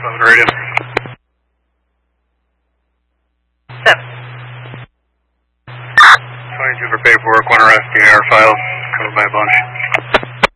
7 radio. 7. 22 for paperwork, 1 arrest, the AR file, covered by a bunch.